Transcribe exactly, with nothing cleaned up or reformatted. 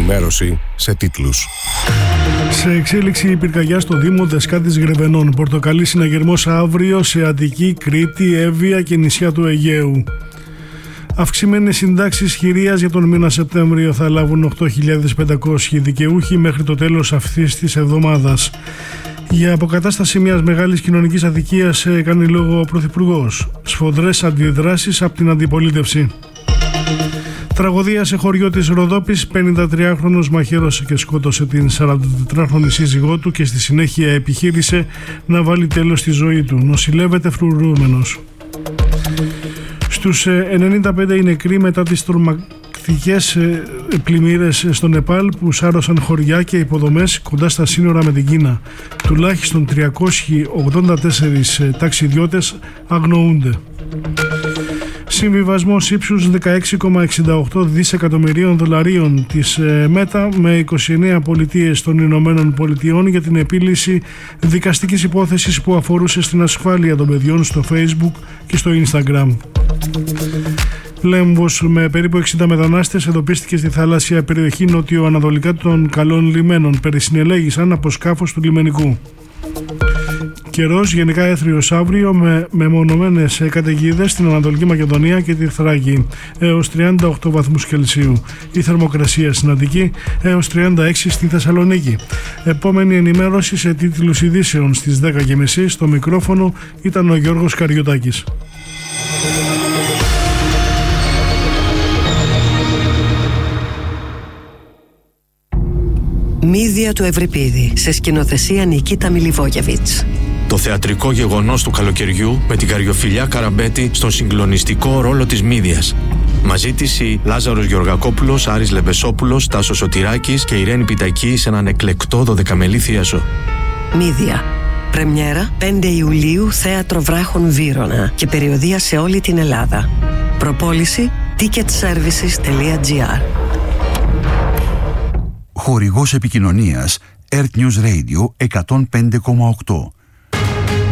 ενημέρωση σε τίτλους. Σε εξέλιξη η πυρκαγιά στο Δήμο Δεσκάτης Γρεβενών. Πορτοκαλί συναγερμός αύριο σε Αττική, Κρήτη, Εύβοια και νησιά του Αιγαίου. Αυξημένες συντάξεις χειρίας για τον μήνα Σεπτέμβριο θα λάβουν οκτώ χιλιάδες πεντακόσιοι δικαιούχοι μέχρι το τέλος αυτής της εβδομάδας. Για αποκατάσταση μιας μεγάλης κοινωνικής αδικίας έκανε λόγο ο Πρωθυπουργός. Σφοδρές αντιδράσεις από την αντιπολίτευση. Τραγωδία σε χωριό της Ροδόπης, πενηντατριάχρονος μαχαίρωσε και σκότωσε την σαραντατετράχρονη σύζυγό του και στη συνέχεια επιχείρησε να βάλει τέλος στη ζωή του. Νοσηλεύεται φρουρούμενος. Στους ενενήντα πέντε οι νεκροί μετά τις τρομακτικές πλημμύρες στο Νεπάλ που σάρωσαν χωριά και υποδομές κοντά στα σύνορα με την Κίνα. Τουλάχιστον τριακόσιοι ογδόντα τέσσερις ταξιδιώτες αγνοούνται. Συμβιβασμός ύψους δεκαέξι κόμμα εξήντα οκτώ δισεκατομμυρίων δολαρίων της ΜΕΤΑ με είκοσι εννέα πολιτείες των Ηνωμένων Πολιτειών για την επίλυση δικαστικής υπόθεσης που αφορούσε στην ασφάλεια των παιδιών στο Facebook και στο Instagram. Λέμβος με περίπου εξήντα μετανάστες εντοπίστηκε στη θαλάσσια περιοχή νότιο-ανατολικά των Καλών Λιμένων. Περισυνελέγησαν από σκάφος του λιμενικού. Καιρός γενικά έθριος αύριο με μεμονωμένες καταιγίδες στην Ανατολική Μακεδονία και τη Θράκη έως τριάντα οκτώ βαθμούς Κελσίου. Η θερμοκρασία στην Αττική έως τριάντα έξι στη Θεσσαλονίκη. Επόμενη ενημέρωση σε τίτλους ειδήσεων στις δέκα και μισή. Στο μικρόφωνο ήταν ο Γιώργος Καριωτάκης. Μύδια του Ευρυπίδη, σε σκηνοθεσία Νικίτα Μιλιβόγεβιτς. Το θεατρικό γεγονός του καλοκαιριού με την Καριοφιλιά Καραμπέτη στον συγκλονιστικό ρόλο της Μύδιας. Μαζί της οι Λάζαρος Γεωργακόπουλος, Άρης Λεμπεσόπουλος, Τάσος Σωτηράκης και Ιρένη Πιτακή σε έναν εκλεκτό δωδεκαμελή θίασο. Μύδια. Πρεμιέρα πέντε Ιουλίου, Θέατρο Βράχων Βύρωνα και περιοδεία σε όλη την Ελλάδα. Προπόληση ticket services τελεία gr. Χορηγός επικοινωνίας Earth News Radio εκατόν πέντε κόμμα οκτώ.